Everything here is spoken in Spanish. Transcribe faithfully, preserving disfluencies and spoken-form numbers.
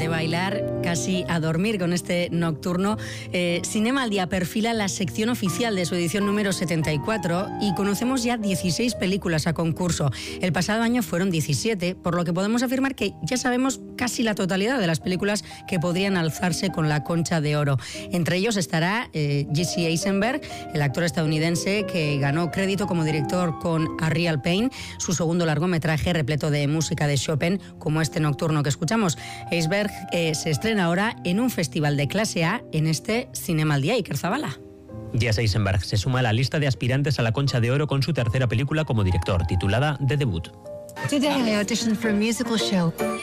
bailar casi a dormir con este nocturno. Eh, Cinema al Día perfila la sección oficial de su edición número setenta y cuatro y conocemos ya dieciséis películas a concurso. El pasado año fueron diecisiete, por lo que podemos afirmar que ya sabemos casi la totalidad de las películas que podrían alzarse con la Concha de Oro. Entre ellos estará eh, Jesse Eisenberg, el actor estadounidense que ganó crédito como director con A Real Pain, su segundo largometraje repleto de música de Chopin, como este nocturno que escuchamos. Eisenberg eh, se estrena ahora en un festival de clase A en este Cinema al Día. Iker Zabala. Jesse Eisenberg se suma a la lista de aspirantes a la Concha de Oro con su tercera película como director, titulada The Debut. Today I auditioned for a musical show.